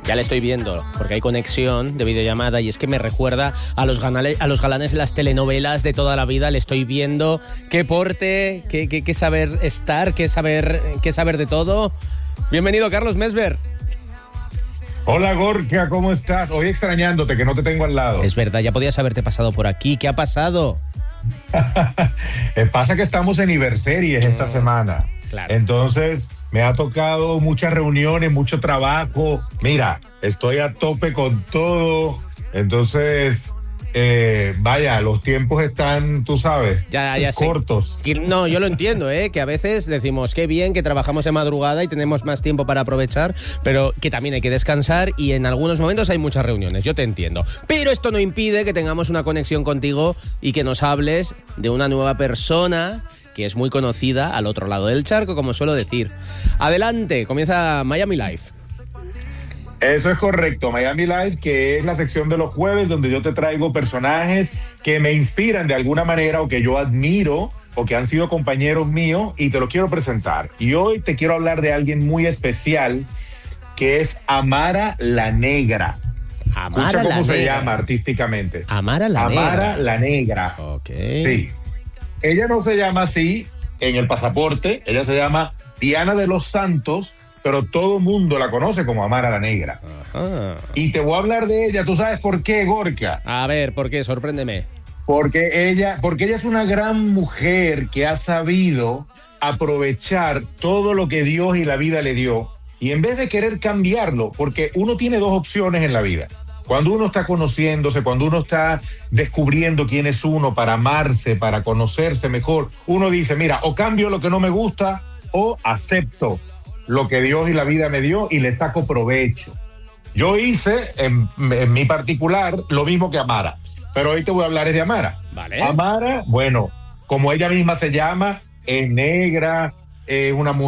Ya le estoy viendo, porque hay conexión de videollamada y es que me recuerda a los galanes de las telenovelas de toda la vida. Le estoy viendo qué porte, qué saber estar, qué saber de todo. Bienvenido, Carlos Mesver. Hola, Gorka, ¿cómo estás? Hoy extrañándote, que no te tengo al lado. Es verdad, ya podías haberte pasado por aquí. ¿Qué ha pasado? Pasa que estamos en Iberseries esta semana. Claro. Entonces, me ha tocado muchas reuniones, mucho trabajo. Mira, estoy a tope con todo. Entonces, vaya, los tiempos están, tú sabes, ya cortos. No, yo lo entiendo, que a veces decimos qué bien que trabajamos de madrugada y tenemos más tiempo para aprovechar, pero que también hay que descansar y en algunos momentos hay muchas reuniones, yo te entiendo. Pero esto no impide que tengamos una conexión contigo y que nos hables de una nueva persona que es muy conocida al otro lado del charco, como suelo decir. Adelante, comienza Miami Life. Eso es correcto, Miami Life, que es la sección de los jueves donde yo te traigo personajes que me inspiran de alguna manera o que yo admiro o que han sido compañeros míos y te los quiero presentar. Y hoy te quiero hablar de alguien muy especial que es Amara la Negra. Escucha cómo se llama artísticamente. Amara la Negra. Amara la Negra. Ok. Sí. Ella no se llama así en el pasaporte, ella se llama Diana de los Santos, pero todo mundo la conoce como Amara la Negra. Ajá. Y te voy a hablar de ella, ¿tú sabes por qué, Gorka? A ver, ¿por qué? Sorpréndeme. Porque ella es una gran mujer que ha sabido aprovechar todo lo que Dios y la vida le dio, y en vez de querer cambiarlo, porque uno tiene dos opciones en la vida. Cuando uno está conociéndose, cuando uno está descubriendo quién es uno para amarse, para conocerse mejor, uno dice, mira, o cambio lo que no me gusta o acepto lo que Dios y la vida me dio y le saco provecho. Yo hice, en mi particular, lo mismo que Amara, pero hoy te voy a hablar de Amara. Vale. Amara, bueno, como ella misma se llama, es negra, es una mujer